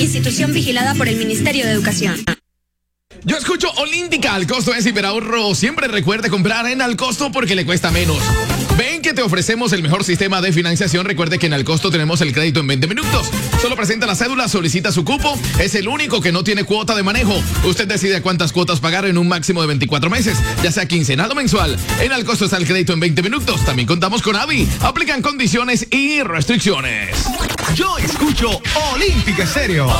Institución vigilada por el Ministerio de Educación. Yo escucho Olímpica, al costo es hiperahorro. Siempre recuerde comprar en Al Costo porque le cuesta menos. Ven que te ofrecemos el mejor sistema de financiación. Recuerde que en Al Costo tenemos el crédito en 20 minutos. Solo presenta la cédula, solicita su cupo. Es el único que no tiene cuota de manejo. Usted decide cuántas cuotas pagar en un máximo de 24 meses, ya sea quincenal o mensual. En Al Costo está el crédito en 20 minutos. También contamos con AVI. Aplican condiciones y restricciones. Yo escucho Olímpica Estéreo.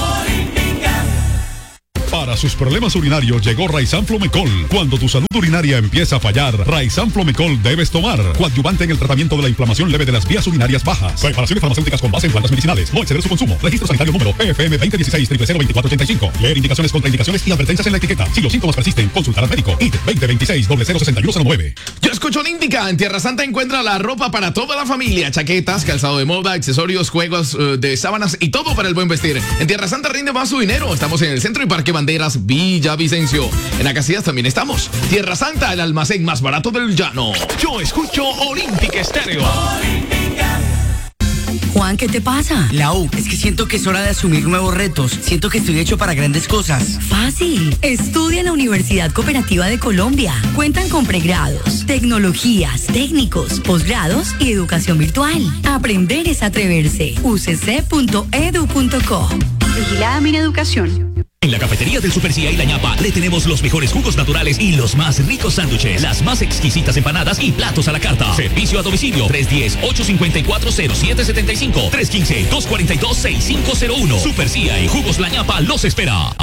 Para sus problemas urinarios llegó Raizan Flomecol. Cuando tu salud urinaria empieza a fallar, Raizan Flomecol debes tomar. Coadyuvante en el tratamiento de la inflamación leve de las vías urinarias bajas. Preparaciones farmacéuticas con base en plantas medicinales. No exceder su consumo. Registro sanitario número PFM 2016-002485. Leer indicaciones, contraindicaciones y advertencias en la etiqueta. Si los síntomas persisten, consultar al médico. ID 2026-006109. Yo escucho Olímpica. En Tierra Santa encuentra la ropa para toda la familia. Chaquetas, calzado de moda, accesorios, juegos de sábanas y todo para el buen vestir. En Tierra Santa rinde más su dinero. Estamos en el centro y Parque Banderas, Villavicencio. En Acacias también estamos. Tierra Santa, el almacén más barato del llano. Yo escucho Olímpica Estéreo. Juan, ¿qué te pasa? Lau, es que siento que es hora de asumir nuevos retos. Siento que estoy hecho para grandes cosas. Fácil. Estudia en la Universidad Cooperativa de Colombia. Cuentan con pregrados, tecnologías, técnicos, posgrados y educación virtual. Aprender es atreverse. ucc.edu.co. Vigilada Mineducación. En la cafetería del Super Cia y La Ñapa le tenemos los mejores jugos naturales y los más ricos sándwiches, las más exquisitas empanadas y platos a la carta. Servicio a domicilio 310-854-0775, 315-242-6501. Super Cia y Jugos La Ñapa los espera.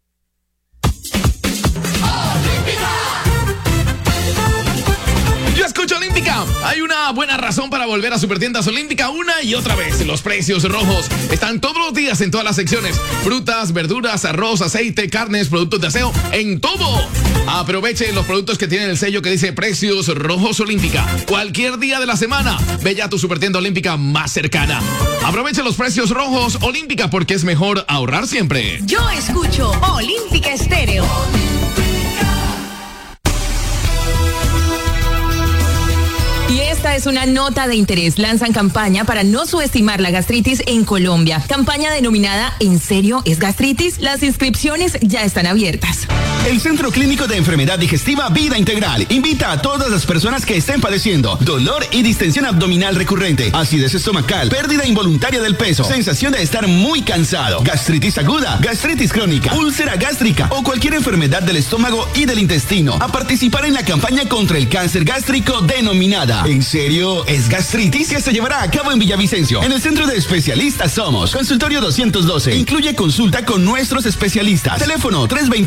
Escucha Olímpica. Hay una buena razón para volver a Supertiendas Olímpica una y otra vez. Los precios rojos están todos los días en todas las secciones. Frutas, verduras, arroz, aceite, carnes, productos de aseo, en todo. Aproveche los productos que tienen el sello que dice Precios Rojos Olímpica. Cualquier día de la semana, ve ya a tu Supertienda Olímpica más cercana. Aproveche los precios rojos Olímpica porque es mejor ahorrar siempre. Yo escucho Olímpica Estéreo. Y esta es una nota de interés. Lanzan campaña para no subestimar la gastritis en Colombia. Campaña denominada ¿En serio es gastritis? Las inscripciones ya están abiertas. El Centro Clínico de Enfermedad Digestiva Vida Integral invita a todas las personas que estén padeciendo dolor y distensión abdominal recurrente, acidez estomacal, pérdida involuntaria del peso, sensación de estar muy cansado, gastritis aguda, gastritis crónica, úlcera gástrica o cualquier enfermedad del estómago y del intestino, a participar en la campaña contra el cáncer gástrico denominada ¿En serio es gastritis? Que se llevará a cabo en Villavicencio. En el Centro de Especialistas Somos. Consultorio 212. Incluye consulta con nuestros especialistas. Teléfono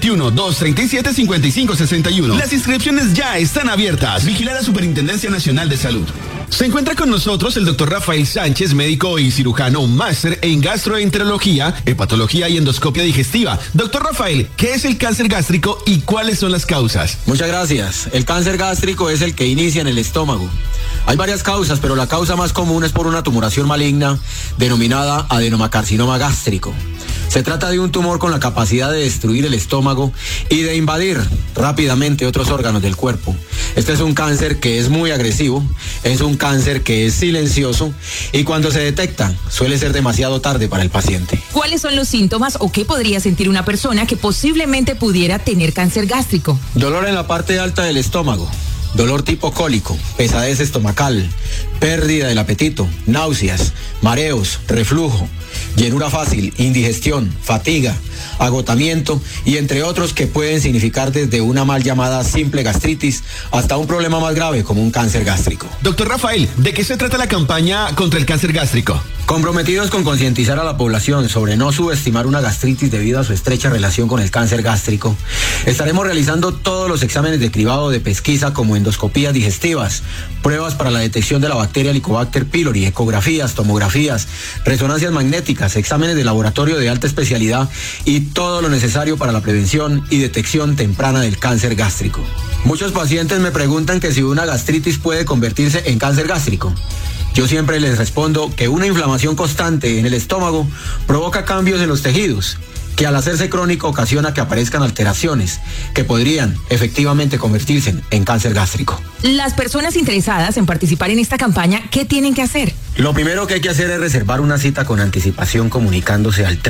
321-237-5561. Las inscripciones ya están abiertas. Vigilada Superintendencia Nacional de Salud. Se encuentra con nosotros el doctor Rafael Sánchez, médico y cirujano máster en gastroenterología, hepatología y endoscopia digestiva. Doctor Rafael, ¿qué es el cáncer gástrico y cuáles son las causas? Muchas gracias. El cáncer gástrico es el que inicia en el estómago. Hay varias causas, pero la causa más común es por una tumoración maligna denominada adenomacarcinoma gástrico. Se trata de un tumor con la capacidad de destruir el estómago y de invadir rápidamente otros órganos del cuerpo. Este es un cáncer que es muy agresivo, es un cáncer que es silencioso y cuando se detecta suele ser demasiado tarde para el paciente. ¿Cuáles son los síntomas o qué podría sentir una persona que posiblemente pudiera tener cáncer gástrico? Dolor en la parte alta del estómago. Dolor tipo cólico, pesadez estomacal, pérdida del apetito, náuseas, mareos, reflujo, llenura fácil, indigestión, fatiga, agotamiento y entre otros que pueden significar desde una mal llamada simple gastritis hasta un problema más grave como un cáncer gástrico. Doctor Rafael, ¿de qué se trata la campaña contra el cáncer gástrico? Comprometidos con concientizar a la población sobre no subestimar una gastritis debido a su estrecha relación con el cáncer gástrico, estaremos realizando todos los exámenes de cribado de pesquisa como endoscopías digestivas, pruebas para la detección de la bacteria Helicobacter pylori, ecografías, tomografías, resonancias magnéticas, exámenes de laboratorio de alta especialidad y todo lo necesario para la prevención y detección temprana del cáncer gástrico. Muchos pacientes me preguntan que si una gastritis puede convertirse en cáncer gástrico. Yo siempre les respondo que una inflamación constante en el estómago provoca cambios en los tejidos, que al hacerse crónico ocasiona que aparezcan alteraciones que podrían efectivamente convertirse en cáncer gástrico. Las personas interesadas en participar en esta campaña, ¿qué tienen que hacer? Lo primero que hay que hacer es reservar una cita con anticipación comunicándose al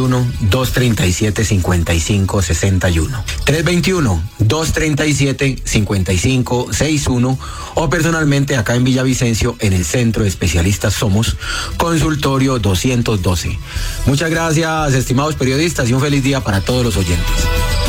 321-237-5561. 321-237-5561 o personalmente acá en Villavicencio en el Centro de Especialistas Somos, consultorio 212. Muchas gracias, estimados periodistas, y un feliz día para todos los oyentes.